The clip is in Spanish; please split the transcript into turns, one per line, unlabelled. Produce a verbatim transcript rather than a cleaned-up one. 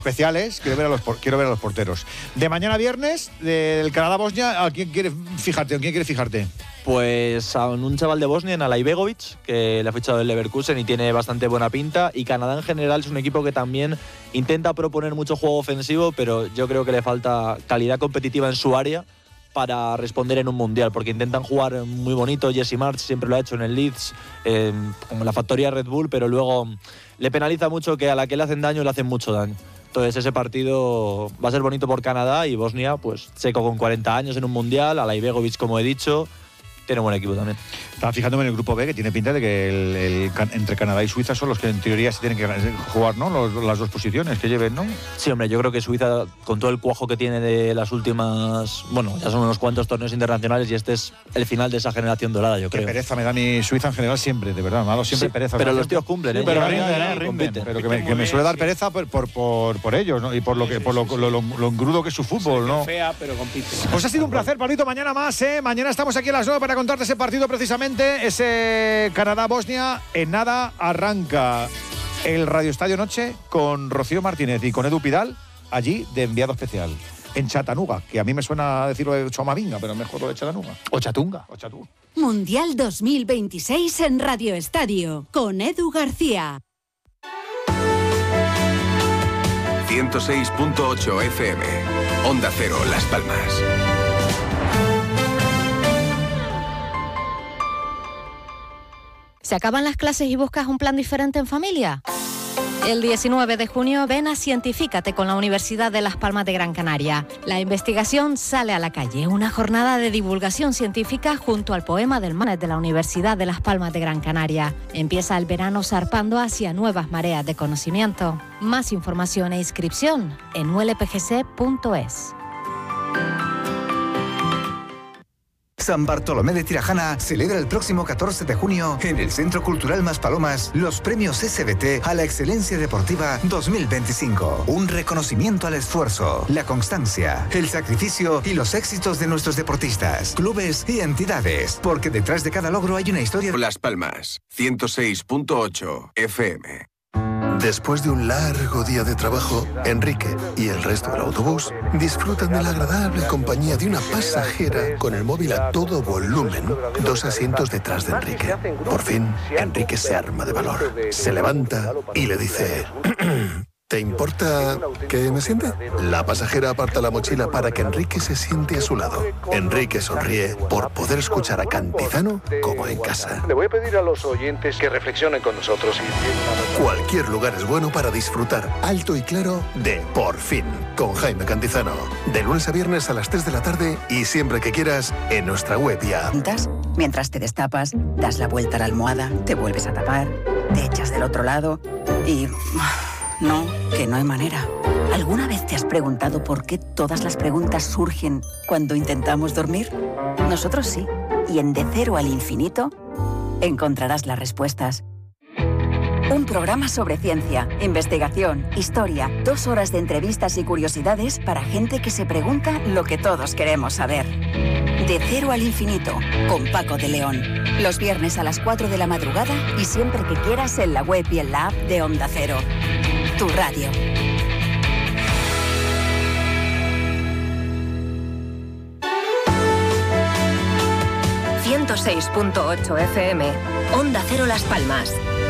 especiales, quiero ver a los quiero ver a los porteros. De mañana viernes, del Canadá-Bosnia, ¿a quién quieres fijarte? ¿A quién quieres fijarte?
Pues a un chaval de Bosnia, en Alaibegovic, que le ha fichado el Leverkusen y tiene bastante buena pinta. Y Canadá en general es un equipo que también intenta proponer mucho juego ofensivo, pero yo creo que le falta calidad competitiva en su área para responder en un mundial, porque intentan jugar muy bonito. Jesse March siempre lo ha hecho en el Leeds, eh, con la factoría Red Bull, pero luego le penaliza mucho que a la que le hacen daño, le hacen mucho daño. Entonces ese partido va a ser bonito por Canadá, y Bosnia, pues seco con cuarenta años en un mundial, Alaibegovic, como he dicho, tiene buen equipo también. Estaba fijándome en el grupo B, que tiene pinta de que el, el, entre Canadá y Suiza son los que en teoría se tienen que jugar, ¿no? Los, las dos posiciones que lleven, ¿no? Sí, hombre, yo creo que Suiza, con todo el cuajo que tiene de las últimas, bueno, ya son unos cuantos torneos internacionales, y este es el final de esa generación dorada, yo creo. Qué pereza me da mi Suiza en general siempre, de verdad, malo siempre sí, pereza. Pero los tíos cumplen, ¿eh? Pero rinden, ¿eh? rinden. Pero que me, que me suele dar pereza por, por, por, por ellos, ¿no? Y por lo que por lo, lo, lo, lo engrudo que es su fútbol, ¿no?
Fea, pero compite.
Pues ha sido un placer, Pablito. Mañana más, ¿eh? Mañana estamos aquí a las nueve para contarte ese partido, precisamente, ese Canadá-Bosnia. En nada arranca el Radio Estadio Noche con Rocío Martínez y con Edu Pidal, allí de enviado especial, en Chattanooga, que a mí me suena a decirlo de Chomavinga, pero mejor lo de Chattanooga. O Chatunga. O Chatunga.
Mundial dos mil veintiséis en Radio Estadio, con Edu García.
ciento seis punto ocho F M, Onda Cero, Las Palmas.
¿Se acaban las clases y buscas un plan diferente en familia? El diecinueve de junio ven a Cientifícate con la Universidad de Las Palmas de Gran Canaria. La investigación sale a la calle, una jornada de divulgación científica junto al poema del Manet de la Universidad de Las Palmas de Gran Canaria. Empieza el verano zarpando hacia nuevas mareas de conocimiento. Más información e inscripción en u l p g c punto es.
San Bartolomé de Tirajana celebra el próximo catorce de junio en el Centro Cultural Maspalomas los premios S B T a la Excelencia Deportiva dos mil veinticinco. Un reconocimiento al esfuerzo, la constancia, el sacrificio y los éxitos de nuestros deportistas, clubes y entidades, porque detrás de cada logro hay una historia.
Las Palmas, ciento seis punto ocho F M.
Después de un largo día de trabajo, Enrique y el resto del autobús disfrutan de la agradable compañía de una pasajera con el móvil a todo volumen, dos asientos detrás de Enrique. Por fin, Enrique se arma de valor, se levanta y le dice: ¿te importa que me siente? La pasajera aparta la mochila para que Enrique se siente a su lado. Enrique sonríe por poder escuchar a Cantizano como en casa.
Le voy a pedir a los oyentes que reflexionen con nosotros.
Cualquier lugar es bueno para disfrutar alto y claro de Por Fin, con Jaime Cantizano. De lunes a viernes a las tres de la tarde y siempre que quieras en nuestra web y app.
Mientras te destapas, das la vuelta a la almohada, te vuelves a tapar, te echas del otro lado y... No, que no hay manera. ¿Alguna vez te has preguntado por qué todas las preguntas surgen cuando intentamos dormir? Nosotros sí. Y en De Cero al Infinito encontrarás las respuestas. Un programa sobre ciencia, investigación, historia, dos horas de entrevistas y curiosidades para gente que se pregunta lo que todos queremos saber. De Cero al Infinito, con Paco de León. Los viernes a las cuatro de la madrugada y siempre que quieras en la web y en la app de Onda Cero. Tu radio.
ciento seis punto ocho F M, Onda Cero Las Palmas.